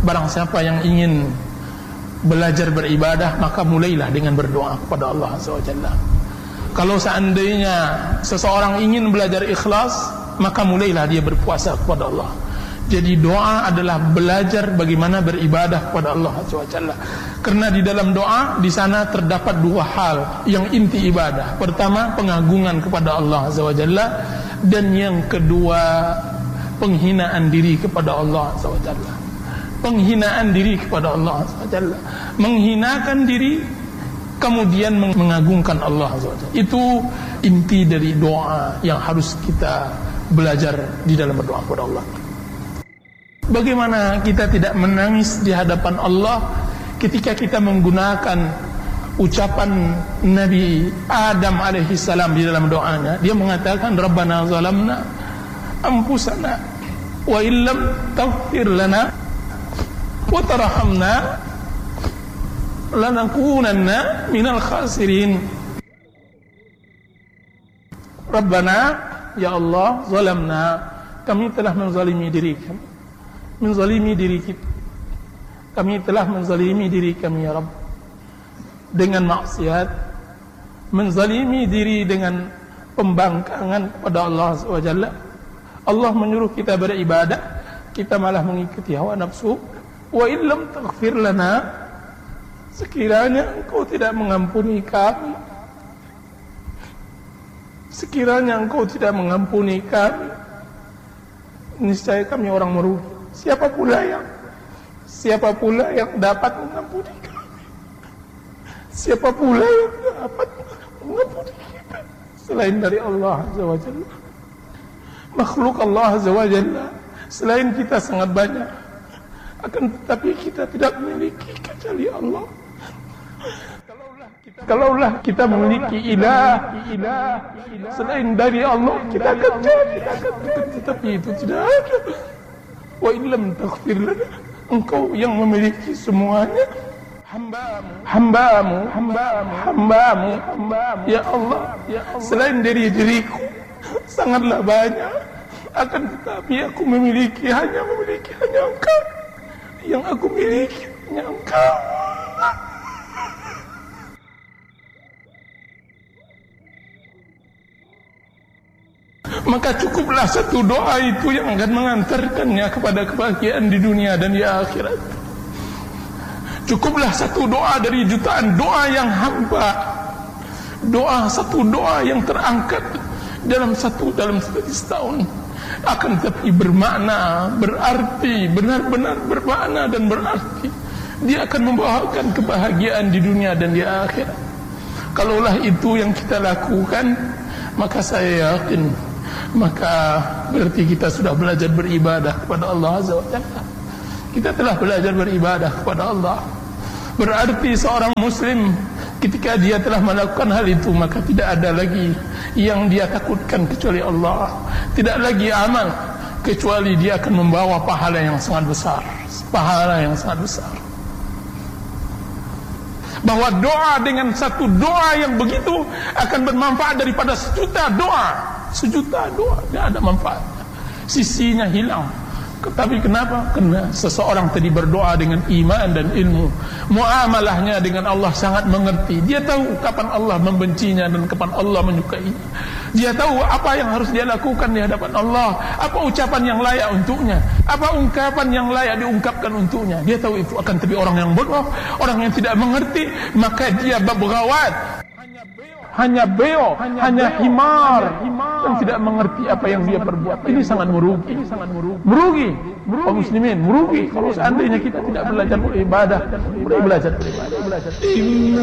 barang siapa yang ingin belajar beribadah, maka mulailah dengan berdoa kepada Allah Azza wa Jalla. Kalau seandainya seseorang ingin belajar ikhlas, maka mulailah dia berpuasa kepada Allah. Jadi doa adalah belajar bagaimana beribadah kepada Allah Azza wa Jalla. Karena di dalam doa, di sana terdapat dua hal yang inti ibadah. Pertama, pengagungan kepada Allah Azza wa Jalla, dan yang kedua, penghinaan diri kepada Allah Azza wa Jalla. Penghinaan diri kepada Allah Azza wa Jalla, menghinakan diri, kemudian mengagungkan Allah Azza wa Jalla. Itu inti dari doa yang harus kita belajar di dalam berdoa kepada Allah. Bagaimana kita tidak menangis di hadapan Allah ketika kita menggunakan ucapan Nabi Adam alaihi salam di dalam doanya? Dia mengatakan, Rabbana zalamna anfusana wa illam taghfir lana wa tarhamna lanakunanna minal khasirin. Rabbana, ya Allah, zalamna, kami telah menzalimi diri kami, menzalimi diri kita, kami telah menzalimi diri kami ya Rabb dengan maksiat, menzalimi diri dengan pembangkangan kepada Allah SWT. Allah menyuruh kita beribadah, kita malah mengikuti hawa nafsu. Wa illam taghfir lana, sekiranya Engkau tidak mengampuni kami, sekiranya Engkau tidak mengampuni kami, niscaya kami orang merugi. Siapa pula yang dapat mengampuni kami? Siapa pula yang dapat mengampuni kita selain dari Allah Azza wa Jalla? Makhluk Allah Azza wa Jalla selain kita sangat banyak, akan tetapi kita tidak memiliki kecuali Allah. Kalaulah kita memiliki ilah selain dari Allah, kita akan jadi, tetapi itu tidak ada. Wa illam taghfir lana, Engkau yang memiliki semuanya, hambamu, ya Allah, selain dari diriku sangatlah banyak, akan tetapi aku memiliki hanya Engkau. Yang aku miliki hanya Engkau. Maka cukuplah satu doa itu yang akan mengantarkannya kepada kebahagiaan di dunia dan di akhirat. Cukuplah satu doa dari jutaan doa yang hamba. Satu doa yang terangkat dalam setahun, akan tetapi bermakna, berarti, benar-benar bermakna dan berarti. Dia akan membawakan kebahagiaan di dunia dan di akhirat. Kalaulah itu yang kita lakukan, maka saya yakin, maka berarti kita sudah belajar beribadah kepada Allah Azza wa Jalla. Kita telah belajar beribadah kepada Allah. Berarti seorang muslim ketika dia telah melakukan hal itu, maka tidak ada lagi yang dia takutkan kecuali Allah. Tidak lagi amal kecuali dia akan membawa pahala yang sangat besar. Pahala yang sangat besar. Bahwa doa dengan satu doa yang begitu akan bermanfaat daripada sejuta doa. Sejuta doa, tidak ada manfaatnya, sisinya hilang. Tapi kenapa? Karena seseorang tadi berdoa dengan iman dan ilmu, muamalahnya dengan Allah sangat mengerti. Dia tahu kapan Allah membencinya dan kapan Allah menyukainya. Dia tahu apa yang harus dia lakukan di hadapan Allah, apa ucapan yang layak untuknya, apa ungkapan yang layak diungkapkan untuknya. Dia tahu itu. Akan tapi orang yang bodoh, orang yang tidak mengerti, maka dia babgawat, hanya beo, hanya himar, yang tidak mengerti apa yang dia perbuat. Ini sangat merugi. Kaum muslimin merugi kalau seandainya kita tidak belajar beribadah. Belajar.